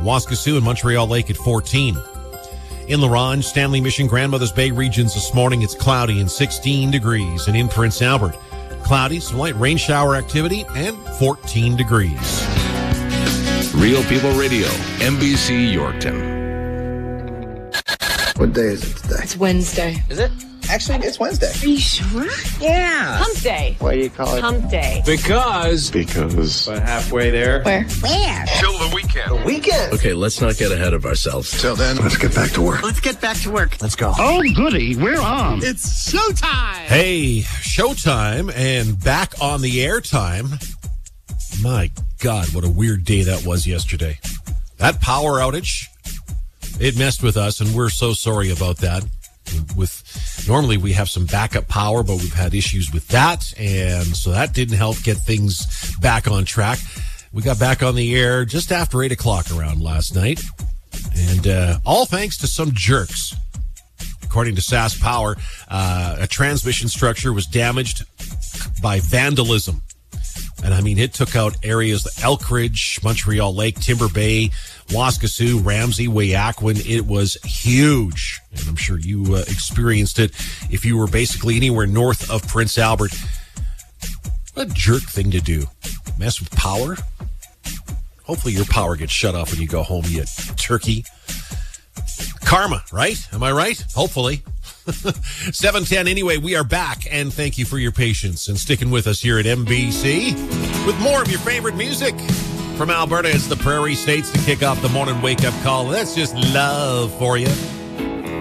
Waskesiu and Montreal Lake at 14. In La Ronge, Stanley Mission, Grandmother's Bay regions this morning, it's cloudy and 16 degrees. And in Prince Albert, cloudy, some light rain shower activity, and 14 degrees. Real People Radio, NBC Yorkton. What day is it today? It's Wednesday. Is it? Actually, it's Wednesday. Are you sure? Yeah. Hump day. Why do you call it? Hump day. Because. But halfway there. Where? Till the weekend. The weekend. Okay, let's not get ahead of ourselves. Till then, let's get back to work. Let's get back to work. Let's go. Oh, goody. We're on. It's showtime. Hey, showtime and back on the air time. My God, what a weird day that was yesterday. That power outage, it messed with us, and we're so sorry about that. Normally we have some backup power, but we've had issues with that, and so that didn't help get things back on track. We got back on the air just after 8 o'clock around last night, and all thanks to some jerks. According to SAS Power, a transmission structure was damaged by vandalism. And I mean, it took out areas like Elkridge, Montreal Lake, Timber Bay, Waskesiu, Ramsey, Weyakwan. It was huge. And I'm sure you experienced it if you were basically anywhere north of Prince Albert. What a jerk thing to do. Mess with power. Hopefully your power gets shut off when you go home, you turkey. Karma, right? Am I right? Hopefully. 7:10 anyway, we are back, and thank you for your patience and sticking with us here at MBC with more of your favorite music. From Alberta, it's the Prairie States to kick off the morning wake-up call. That's just love for you.